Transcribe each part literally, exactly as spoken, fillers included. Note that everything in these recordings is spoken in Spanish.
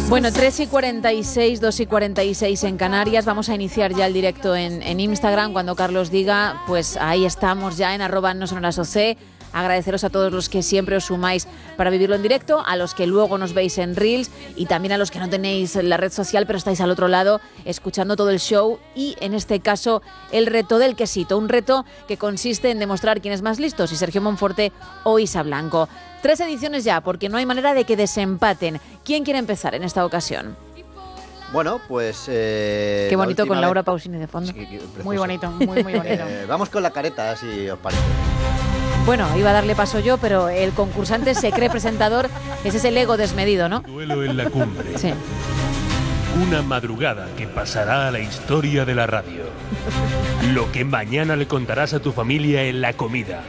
Bueno, tres y cuarenta y seis, dos y cuarenta y seis en Canarias. Vamos a iniciar ya el directo en, en Instagram. Cuando Carlos diga, pues ahí estamos ya en arroba no son horas O C. Agradeceros a todos los que siempre os sumáis para vivirlo en directo, a los que luego nos veis en Reels y también a los que no tenéis la red social pero estáis al otro lado escuchando todo el show y en este caso el reto del quesito, un reto que consiste en demostrar quién es más listo, si Sergio Monforte o Isa Blanco. Tres ediciones ya, porque no hay manera de que desempaten. ¿Quién quiere empezar en esta ocasión? Bueno, pues... Eh, Qué bonito con Laura vez... Pausini de fondo. Sí, muy bonito, muy, muy bonito. eh, vamos con la careta, si os parece. Bueno, iba a darle paso yo, pero el concursante se cree presentador. Ese es el ego desmedido, ¿no? Duelo en la cumbre. Sí. Una madrugada que pasará a la historia de la radio. Lo que mañana le contarás a tu familia en la comida.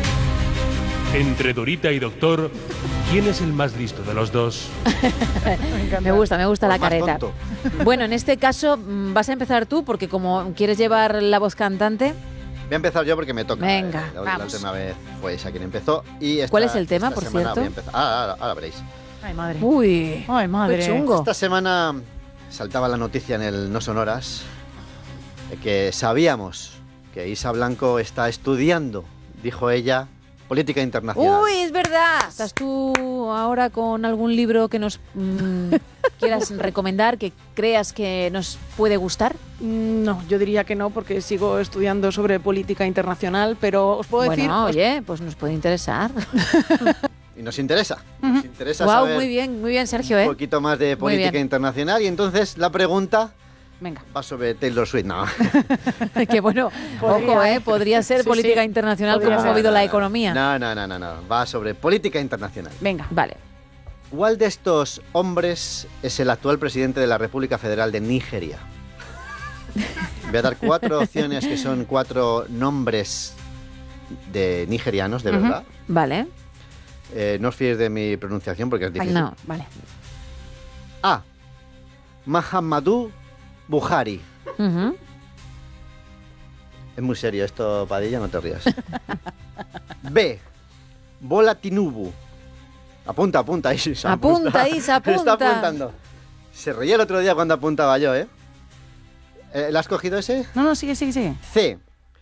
Entre Dorita y Doctor, ¿quién es el más listo de los dos? me, me gusta, me gusta la más careta. tonto. Bueno, en este caso vas a empezar tú, porque como quieres llevar la voz cantante... Voy a empezar yo porque me toca. Venga, la, vamos. La última vez fue esa quien empezó. Y esta, ¿Cuál es el tema, esta por semana cierto? Voy a empezar. Ah, ahora, ahora veréis. Ay, madre. Uy, Ay, madre. qué chungo. Esta semana saltaba la noticia en el No Son Horas de que sabíamos que Isa Blanco está estudiando, dijo ella, política internacional. Uy, es verdad. ¿Estás tú ahora con algún libro que nos mmm, quieras recomendar, que creas que nos puede gustar? No, yo diría que no, porque sigo estudiando sobre política internacional, pero os puedo bueno, decir... Bueno, oye, pues nos puede interesar. Y nos interesa. Nos uh-huh. interesa wow, saber muy bien, muy bien, Sergio, ¿eh? un poquito más de política internacional. Y entonces la pregunta... Venga. Va sobre Taylor Swift, no. Que bueno, podría, ojo, ¿eh? Podría ser sí, política sí. internacional podría como ha movido no, la no, economía. No, no, no, no, no. Va sobre política internacional. Venga. Vale. ¿Cuál de estos hombres es el actual presidente de la República Federal de Nigeria? Voy a dar cuatro opciones que son cuatro nombres de nigerianos, de verdad. Uh-huh. Vale. Eh, no os fiéis de mi pronunciación porque es difícil. No, vale. A. Muhammadu Buhari. Uh-huh. Es muy serio esto, Padilla, no te rías. B. Bola Tinubu. Apunta, apunta, Isa. Apunta, Isa, apunta. Está apuntando. Se reía el otro día cuando apuntaba yo, ¿eh? ¿Eh ¿La has cogido ese? No, no, sigue, sigue, sigue. C.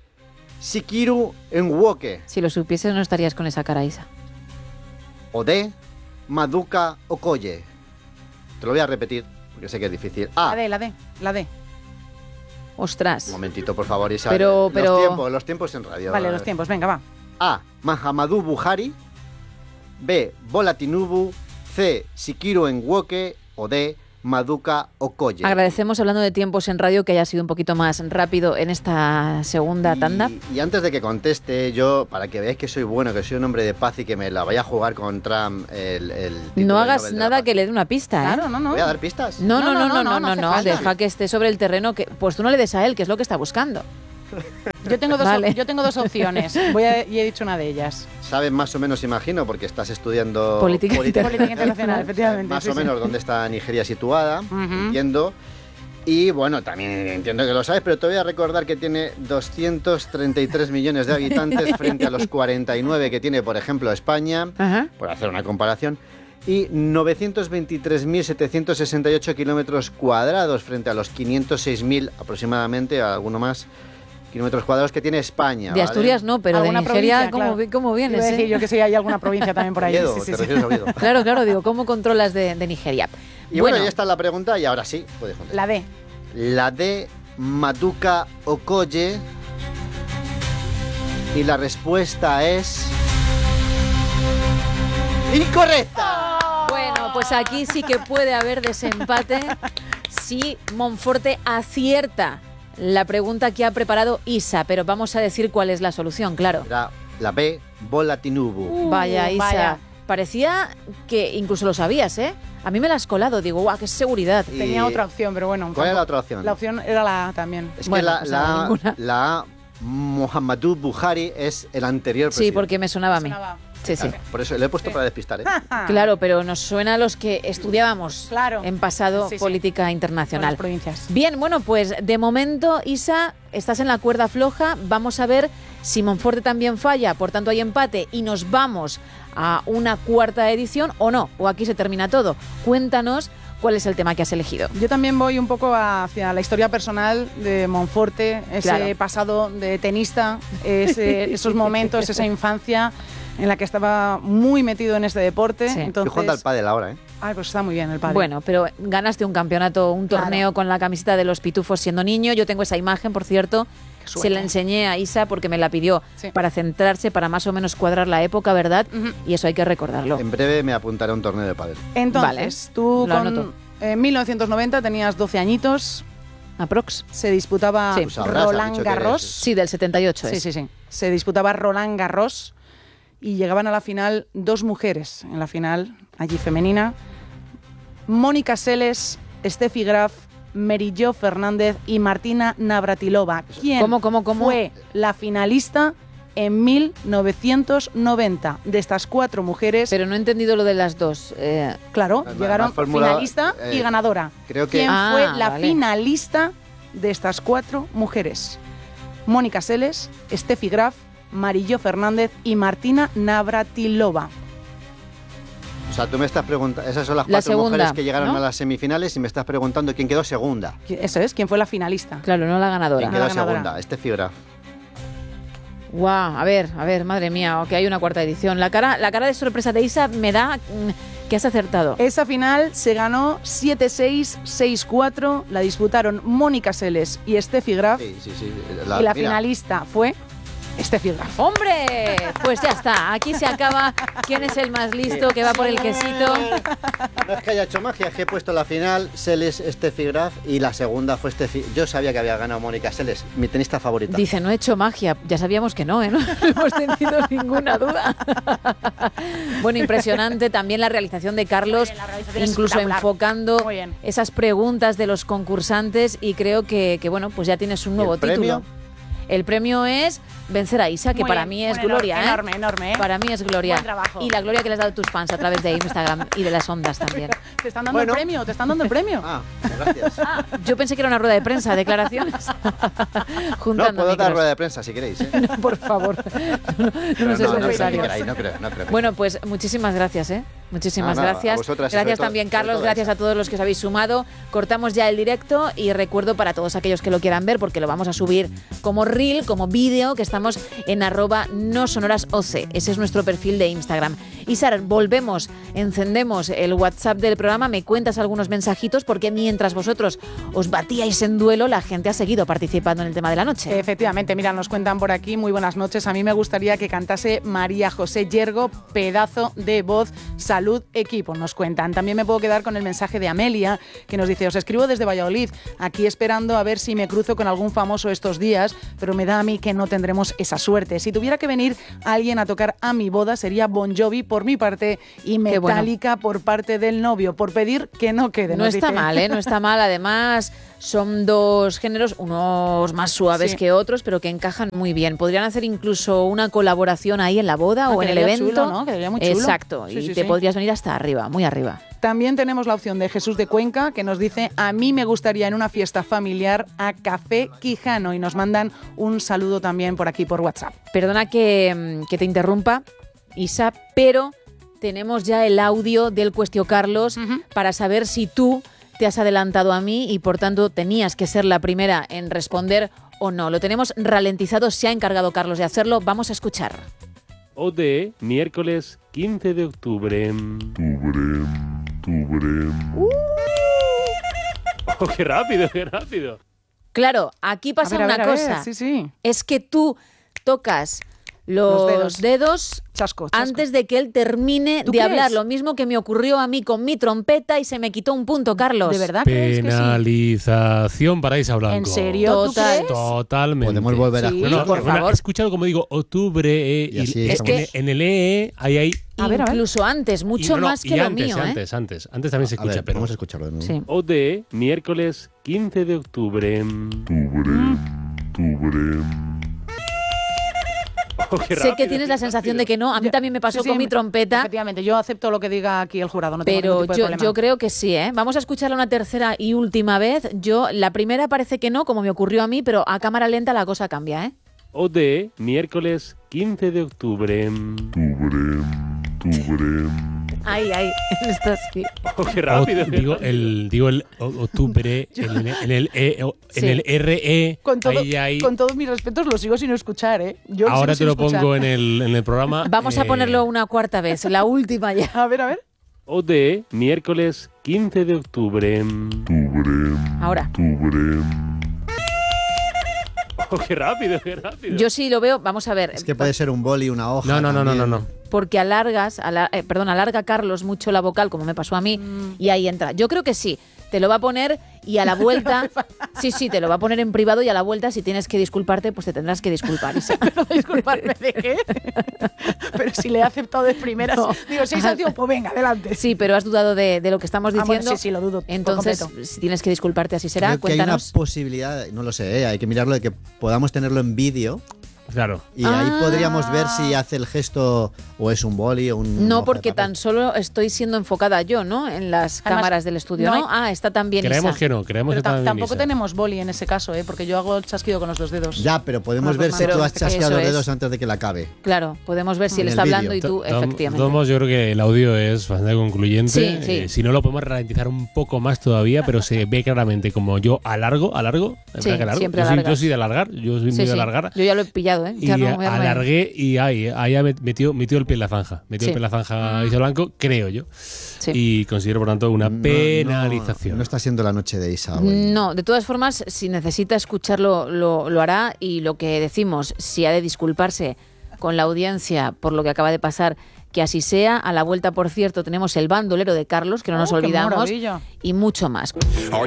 Sikiru Nwoke. Si lo supieses no estarías con esa cara, Isa. O D. Maduka Okoye. Te lo voy a repetir porque sé que es difícil. A. La D, la D, la D. Ostras. Un momentito, por favor, Isa. Pero, pero... Los tiempos, los tiempos en radio. Vale, los tiempos, venga, va. A. Muhammadu Buhari. B. Bola Tinubu. C. Sikiru Nwoke. O D. Maduka Okoye. Agradecemos, hablando de tiempos en radio, que haya sido un poquito más rápido en esta segunda y, tanda. Y antes de que conteste, yo, para que veáis que soy bueno, que soy un hombre de paz y que me la vaya a jugar con Trump el, el no hagas nada que le dé una pista, ¿eh? Claro, no, no. ¿Voy a dar pistas? No, no, no, no, no, no, no, no, no deja que esté sobre el terreno, que pues tú no le des a él, que es lo que está buscando. Yo tengo dos, vale. yo tengo dos opciones. Voy a, y he dicho una de ellas. Sabes más o menos, imagino, porque estás estudiando política, política, política internacional, efectivamente. Más sí, o sí. menos dónde está Nigeria situada, uh-huh. entiendo. Y bueno, también entiendo que lo sabes, pero te voy a recordar que tiene doscientos treinta y tres millones de habitantes frente a los cuarenta y nueve que tiene, por ejemplo, España, uh-huh. por hacer una comparación. Y novecientos veintitrés mil setecientos sesenta y ocho kilómetros cuadrados frente a los quinientos seis mil aproximadamente, alguno más, kilómetros cuadrados que tiene España. De ¿vale? Asturias no, pero de Nigeria, ¿cómo, claro. ¿cómo vienes? Iba a decir eh? yo que sí, hay alguna provincia también por ahí. Oviedo, sí, sí, ¿te sí. refieres a Oviedo? Claro, claro, digo, ¿cómo controlas de, de Nigeria? Y bueno, bueno, ya está la pregunta y ahora sí, puedes contestar. La D. La D, Maduka Okoye. Y la respuesta es... ¡incorrecta! Bueno, pues aquí sí que puede haber desempate si Monforte acierta la pregunta que ha preparado Isa, pero vamos a decir cuál es la solución, claro. Era la B, Bola Tinubu. Uh, vaya, Isa. Vaya. Parecía que incluso lo sabías, ¿eh? A mí me la has colado, digo, guau, qué seguridad. Y... Tenía otra opción, pero bueno. ¿Cuál era la otra opción? La opción era la A también. Es bueno, que la, pues la, ninguna. la A, Muhammadu Buhari, es el anterior presidente. Sí, porque me sonaba a mí. Sonaba. Sí, sí. Por eso le he puesto Sí. para despistar, ¿eh? Claro, pero nos suena a los que estudiábamos Claro. en pasado Sí, sí. política Con internacional. las provincias. Bien, bueno, pues de momento, Isa, estás en la cuerda floja. Vamos a ver si Monforte también falla, por tanto hay empate y nos vamos a una cuarta edición o no, o aquí se termina todo. Cuéntanos ¿Cuál es el tema que has elegido? Yo también voy un poco hacia la historia personal de Monforte, ese Claro. pasado de tenista, ese, esos momentos, esa infancia en la que estaba muy metido en este deporte. Sí. Entonces, Estoy jugando al pádel ahora, ¿eh? Ay, pues está muy bien el pádel. Bueno, pero ganaste un campeonato, un Claro. torneo con la camiseta de los Pitufos siendo niño. Yo tengo esa imagen, por cierto. suerte. Se la enseñé a Isa porque me la pidió Sí. para centrarse, para más o menos cuadrar la época, ¿verdad? Ujú. Y eso hay que recordarlo. En breve me apuntaré a un torneo de pádel. Entonces, tú Lo anoto. con, en mil novecientos noventa tenías doce añitos, ¿Aprox? se disputaba Sí. Pues sabrás, has Roland dicho que Garros. eres- Sí, del setenta y ocho Sí, es. sí, sí. Se disputaba Roland Garros y llegaban a la final dos mujeres en la final, allí femenina. Mónica Seles, Steffi Graf, Mary Jo Fernández y Martina Navratilova. ¿Quién ¿Cómo, cómo, cómo? fue la finalista en mil novecientos noventa? De estas cuatro mujeres, Pero no he entendido lo de las dos. Eh, claro, Me- me llegaron has formulado, finalista y eh, ganadora. creo que- ¿Quién Ah, fue la vale. finalista de estas cuatro mujeres? Mónica Seles, Steffi Graf, Mary Jo Fernández y Martina Navratilova. O sea, tú me estás preguntando, esas son las La cuatro segunda, mujeres que llegaron ¿no? a las semifinales y me estás preguntando quién quedó segunda. Eso es, ¿quién fue la finalista? claro, no la ganadora. ¿Quién la quedó ganadora. segunda? Este fibra. Guau, a ver, a ver, madre mía, que hay una cuarta edición. La cara, la cara de sorpresa de Isa me da mm, que has acertado. Esa final se ganó siete seis, seis cuatro, la disputaron Mónica Seles y Steffi Graf Sí, sí, sí. y la mira, finalista fue Steffi Graf. ¡Hombre! Pues ya está, aquí se acaba. ¿Quién es el más listo que va por el quesito? No es que haya hecho magia, es que he puesto la final Seles, Steffi Graf y la segunda fue Steffi. Yo sabía que había ganado Mónica Seles, mi tenista favorita. Dice, no he hecho magia. Ya sabíamos que no, ¿eh? No hemos tenido ninguna duda. Bueno, impresionante también la realización de Carlos, Muy bien, la realización es incluso espectacular. enfocando Muy bien. esas preguntas de los concursantes y creo que, que, bueno, pues ya tienes un nuevo el premio? título. El premio es vencer a Isa, que Muy para bien, mí es un enorme, gloria, ¿eh? enorme, enorme, ¿eh? Para mí es gloria. Buen trabajo. Y la gloria que le has dado a tus fans a través de Instagram y de las ondas también. Te están dando Bueno. el premio, te están dando el premio. Ah, gracias. Ah, yo pensé que era una rueda de prensa, declaraciones. No, Juntando puedo dar micros. rueda de prensa si queréis. ¿eh? No, por favor. No, no Pero nos es no, no, necesario. no queráis, no creo, no creo. Bueno, pues muchísimas gracias, ¿eh? Muchísimas Nada, a gracias. vosotras y sobre Gracias todo- también, sobre Carlos. todo Gracias a a todos los que os habéis sumado. Cortamos ya el directo y recuerdo para todos aquellos que lo quieran ver, porque lo vamos a subir como reel, como vídeo, que estamos en arroba no sonoras oc. Ese es nuestro perfil de Instagram. Isar, volvemos, encendemos el WhatsApp del programa, me cuentas algunos mensajitos, porque mientras vosotros os batíais en duelo, la gente ha seguido participando en el tema de la noche. Efectivamente, mira, nos cuentan por aquí, muy buenas noches. A mí me gustaría que cantase María José Yergo, pedazo de voz, salud, equipo, nos cuentan. También me puedo quedar con el mensaje de Amelia, que nos dice, os escribo desde Valladolid, aquí esperando a ver si me cruzo con algún famoso estos días, pero me da a mí que no tendremos esa suerte. Si tuviera que venir alguien a tocar a mi boda, sería Bon Jovi por mi parte y Qué bueno. Metallica por parte del novio, por pedir que no quede. No nos está dice. mal, ¿eh? No está mal. Además, son dos géneros, unos más suaves Sí. que otros, pero que encajan muy bien. Podrían hacer incluso una colaboración ahí en la boda Ah, o en el quedaría evento. chulo, ¿no? Quedaría muy chulo. Exacto. Sí, y sí, te sí. podrías venir hasta arriba, muy arriba. También tenemos la opción de Jesús de Cuenca, que nos dice, a mí me gustaría en una fiesta familiar a Café Quijano, y nos mandan un saludo también por aquí por WhatsApp. Perdona que, que te interrumpa, Isa, pero tenemos ya el audio del Cuestio Carlos Ujú. para saber si tú te has adelantado a mí y por tanto tenías que ser la primera en responder o no. Lo tenemos ralentizado, se ha encargado Carlos de hacerlo. Vamos a escuchar. O D, miércoles quince de octubre. Octubre, octubre. Oh, qué rápido, qué rápido. Claro, aquí pasa A ver, a una ver, a ver, cosa. sí, sí. Es que tú tocas los, Los dedos. dedos Chasco, chasco. antes de que él termine ¿Tú de crees? hablar. Lo mismo que me ocurrió a mí con mi trompeta y se me quitó un punto, Carlos. ¿De verdad crees que sí? Penalización para Isa Blanco. ¿En serio? ¿Tú Total. crees? Totalmente. Podemos volver a Sí, jugar. por Bueno, favor. he escuchado como digo octubre eh, Y así y estamos. en, en el E hay ahí A ver, a ver. Incluso antes, mucho y no, no, más y que lo antes, mío, ¿eh? antes, antes, antes también se A escucha, ver, pero vamos a escucharlo de nuevo. Sí. O D, miércoles quince de octubre. octubre, octubre. Oh, qué Sé rápido, que tienes qué la sensación rápido. de que no. A mí Yo- también me pasó sí, sí, con mi me- trompeta, Efectivamente, yo acepto lo que diga aquí el jurado, no tengo pero ningún tipo de yo, problema. yo creo que sí, ¿eh? Vamos a escucharla una tercera y última vez. Yo, la primera parece que no, como me ocurrió a mí, pero a cámara lenta la cosa cambia, ¿eh? O D, miércoles quince de octubre. Octubre, octubre. Ahí, ahí. Esto sí. Oh, qué rápido. O- digo el digo el o- octubre en el, en el E, o- en Sí. el R E. Con, todo, ahí, ahí. con todos mis respetos, lo sigo sin escuchar, ¿eh? Yo lo Ahora te sigo lo sin escuchar. pongo en el, en el programa. Vamos a eh, ponerlo una cuarta vez, la última ya. A ver, a ver. O de miércoles quince de octubre. Octubre. Ahora. Octubre. Oh, qué rápido, qué rápido. Yo sí lo veo, vamos a ver. Es que puede ser un boli, una hoja. No, no, no, no, no, también. no. Porque alargas, ala- eh, perdón, alarga Carlos mucho la vocal, como me pasó a mí, y ahí entra. Yo creo que sí, te lo va a poner y a la vuelta, sí, sí, te lo va a poner en privado y a la vuelta, si tienes que disculparte, pues te tendrás que disculpar. Isa. Pero disculparme, ¿de qué? Pero si le he aceptado de primeras. No. Digo, si hay sanción, pues venga, adelante. Sí, pero has dudado de, de lo que estamos Ah, bueno, diciendo. sí, sí, lo dudo por Entonces, completo. si tienes que disculparte, así será. Creo que hay una Cuéntanos. posibilidad, no lo sé, ¿eh? hay que mirarlo de que podamos tenerlo en vídeo Claro. y ahí Ah. podríamos ver si hace el gesto o es un boli o un. una No, hoja de porque papel. tan solo estoy siendo enfocada yo, ¿no? En las Además, cámaras del estudio, no ¿no? hay- Ah, está también Creemos Isa. que no, creemos Pero que ta- también tampoco Isa. tenemos boli en ese caso, ¿eh? Porque yo hago el chasquido con los dos dedos. Ya, pero podemos Con ver las si dos tú manos. has chasqueado Eso los es. dedos antes de que la acabe. Claro, podemos ver si En él el está vídeo. hablando y tú, To- tom- efectivamente. Tomos, yo creo que el audio es bastante concluyente. Sí, sí. Eh, si no, lo podemos ralentizar un poco más todavía, pero se ve claramente como yo alargo, alargo. en Sí, plan que alargo. siempre yo, soy, yo alargas. soy de alargar, yo soy Sí, muy de sí. alargar. Yo ya lo he pillado, ¿eh? Y Ya no, ya no me- alargué y ahí, ahí ha met- metió, metió el pie en la zanja. Metió Sí. el pie en la zanja Isa Blanco, creo yo. Sí. Y considero, por tanto, una No, no, penalización. No, está siendo la noche de Isa hoy. No, de todas formas, si necesita escucharlo, lo, lo hará. Y lo que decimos, si ha de disculparse con la audiencia por lo que acaba de pasar, que así sea. A la vuelta, por cierto, tenemos el bandolero de Carlos, que no nos Oh, qué olvidamos, maravilla. y mucho más. Are